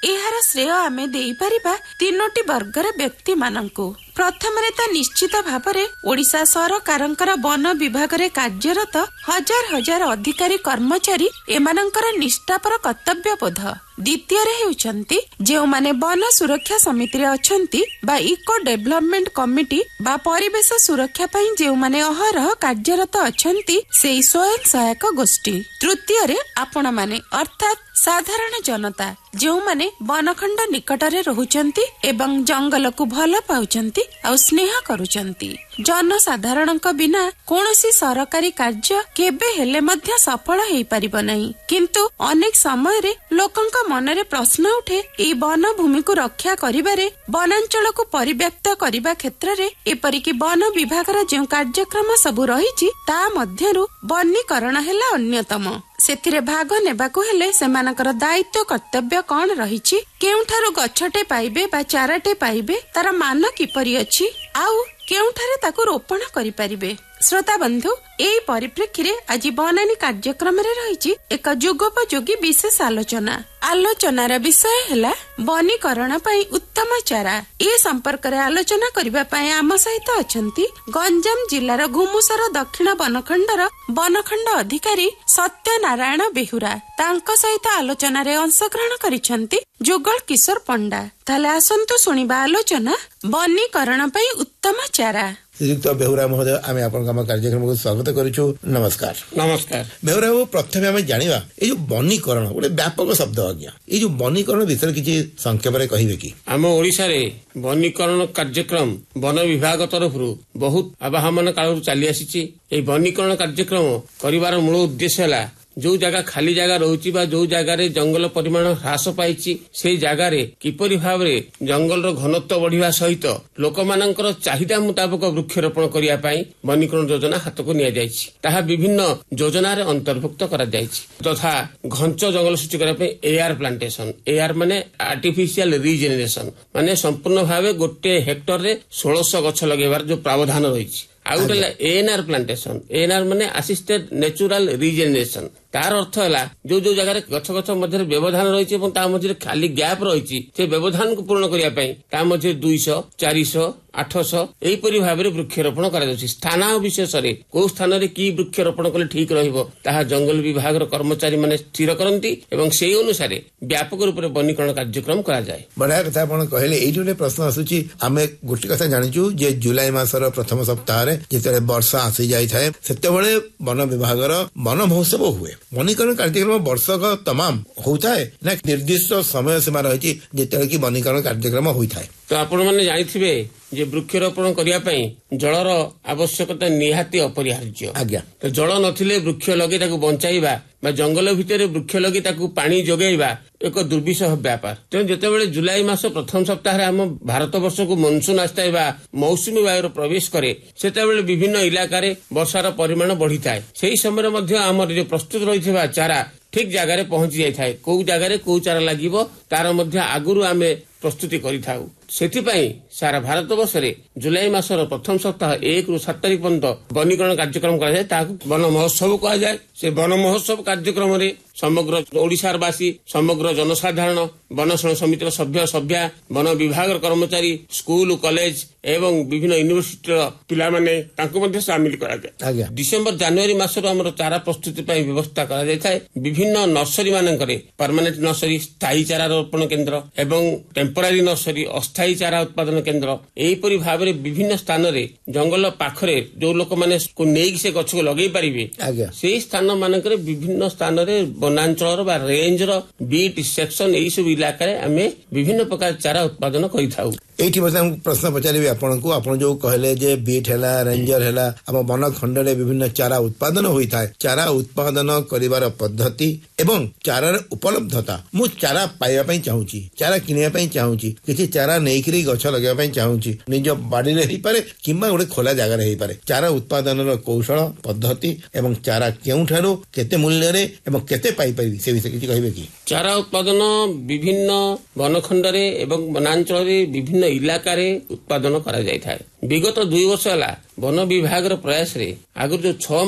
एहार श्रेय आमे देई परिबा तीनोटी वर्गर व्यक्ति मानंकु। प्रथम निश्चित भाव ओडिशा सरकारंकर वन विभाग रे कार्यरत हजार हजार अधिकारी कर्मचारी एमानंकर निष्ठापर कर्तव्य बोध। द्वितीय हेउचंती जो माने वन सुरक्षा समिति रे अछंती बा इको डेवलपमेंट कमिटी बा परिवेश सुरक्षा पई जो माने अहरह कार्यरत अछंती सेई स्वयं सहायक गोष्ठी। तृतीय रे आपण माने अर्थात साधारण जनता जो माने वनखंड निकटरे रहुचंती एवं जंगल को भल पाउचंती और स्नेह करुचंती। जनसाधारणक बिना कोनोसी सरकारी कार्य केबे हेले मध्य सफल हेई परिबो नहीं, किंतु अनेक समय रे लोकंक मनरे प्रश्न उठे ए वन भूमि को रक्षा करिबारे वनांचल को परिव्याप्त करिबा क्षेत्र रे एपरिकी वन विभागर जो कार्यक्रम सबु रहिछि ता मध्यरु वनीकरण हेला अन्यतम। सेथिरे भाग नेबाकु हेले सेमानकर दायित्व कर्तव्य कौन रहिछि, केउठारु गछटे पाइबे बा चाराटे पाइबे, तार मान किपरि अछि आउ केउठारे ताकु रोपण करि परिबे। श्रोता बंधु, एई परिप्रेक्षी आज बनानी कार्यक्रम रे रहिछि एक जुगोपयोगी विशेष आलोचना। आलोचनार विषय हेला वनीकरण पई उत्तम चारा। ए संपर्क रे आलोचना करिबा पई आम सहित अछंती गंजाम जिल्लार घुमुसर दक्षिण वनखंडर वनखंड अधिकारी सत्यनारायण बेहुरा। तांको सहित आलोचना रे अंशग्रहण करिसंती जुगल किशोर पंडा। ताले आसंतु सुनिबा आलोचना वनीकरण पई उत्तम चारा। श्रीयुक्त बेहुरा महोदय, आम आप कार्यक्रम को स्वागत करूँ। नमस्कार। नमस्कार बेहुरा बाबू, प्रथम आम जाना ये जो वनीकरण गोटे व्यापक शब्द आज्ञा, ये जो वनीकरण विषय किसी संक्षेप में कहिबे कि? आम ओडिशा रे वनीकरण कार्यक्रम वन विभाग तरफ बहुत आवाहन काल चली आसी। वनीकरण कार्यक्रम करिवार मूल उद्देश्य है जो जगह खाली जगह रहुची बा जो जगह रे जंगल परिमाण ह्रास पाइछि से जगह रे किपरि भाव रे जंगल रो घनत्व बढ़िया सहित लोक मानकर चाहिदा मुताबिक वृक्षरोपण करिया पई वनीकरण योजना हाथ को निया जाइछि। ताहा विभिन्न योजना रे अंतर्भुक्त करा जाइछि तथा घंच जंगल सृष्टि करिया पई एआर प्लांटेशन। एआर माने आर्टिफिशियल रीजेनरेशन, माने संपूर्ण भावे गोटे हेक्टर रे 1600 गछ लगेबार जो प्रावधान रहिछि। आउ गोटे एएनआर प्लांटेशन। एएनआर माने असिस्टेड नेचुरल रीजेनरेशन। तार अर्थ है जो जो जगह गछ गछ मध्य व्यवधान रही मध्य खाली गैप रही से व्यवधान को पूर्ण करने 200 400 800 एपरी भाव में वृक्षरोपण कर स्थान विशेष कौ स्थान में कि वृक्षरोपण कले ठीक रहा जंगल विभाग कर्मचारी माने स्थिर करती और से अनुसार व्यापक रूप से वनीकरण कार्यक्रम कराए। बढ़िया कथा आप कहले। ये प्रश्न आसूची आम गोटे कथा जाचु जे जुलाई मासर प्रथम सप्ताह जिते वर्षा आसी जाए से वन विभाग वन महोत्सव हुए। वनीकरण कार्यक्रम वर्षक तमाम होता है ना निर्दिष्ट समय सीमा रही जिते कि वनीकरण कार्यक्रम होता है। तो आपण मैंने जानिथिबे जे वृक्षरोपण करिया पई जलर आवश्यकता निहाती अपरिहार्य। आज्ञा तो जल नथिले वृक्ष लगे ताकू बंचाइबा बा जंगल भितर वृक्ष लगे ताकू पानी जोगाइबा एक दुर्विषह व्यापार। तेणु जितेबाला जुलाई मास प्रथम सप्ताह आम भारत वर्ष को मनसून आसता मौसुमी वायुर प्रवेश करे सेतेबेले विभिन्न इलाका वर्षार परिमाण बढ़ी थाए। सेही समय मध्य आमर जो प्रस्तुत रही चारा ठीक जगह पहुंची जाए कौ जगह कौ चारा लगिबो तार मध्य आगुरु आमे प्रस्तुति करिथाउ। सेथिपाई सारा भारत वर्ष जुलाई मासर प्रथम सप्ताह 1 ରୁ 7 तारिख पर्यंत वनीकरण कार्यक्रम कराए ताकू वन महोत्सव कहा जाए। से वन महोत्सव कार्यक्रम रे समग्र ओडिशावासी समग्र जनसाधारण वन समितिर सभ्य सभ्या वन विभाग कर्मचारी स्कूल कॉलेज एवं विभिन्न यूनिवर्सिटी पिला माने तांको मध्य शामिल करा जाए। डिसेंबर जनवरी मासर हमर चारा प्रस्तुति पई व्यवस्था करा जाय थाए। विभिन्न नर्सरी मानकरे परमानेंट नर्सरी स्थायी चारा रोपण केंद्र एवं टेम्पोरारी नर्सरी अस्थायी चारा उत्पादन केंद्र एहीपरि भाव में विभिन्न स्थान रे जंगल पाखरे जो लोक माने को नेक से गछ को लगे पारिबे से स्थान मानकरे विभिन्न स्थान रे वनांचल बा रेंज रो बीट सेक्शन एई सब इलाका रे हमें विभिन्न प्रकार चारा उत्पादन करिथाउ। एठी बस हम प्रश्न पचारिबे आपनकू आपण जो कहले जे बीट हैला रेंजर हैला हम वन खंड रे विभिन्न चारा उत्पादन होई थाए। चारा उत्पादन करिवार पद्धति एवं चारार उपलब्धता मु चारा पाइबा पई चाहूची, चारा किनिया पई चाहूची, किछि चारा नेइकरी गछ लगेबा पई चाहूची, निज बाड़ी रे ही पारे किंबा गोटे खोला जगह रे ही पारे। चारा उत्पादन कौशल पद्धति एवं चारा केउठारो केते मूल्य रे एवं केते पाई पाइबी से विषय किछि कहिबे कि? चारा उत्पादन विभिन्न वनखंड रे एवं वनांचल रे विभिन्न इलाका रे उत्पादन करा जाय थाए। विगत 2 वर्ष हला वन विभाग प्रयास रे आगु जो 6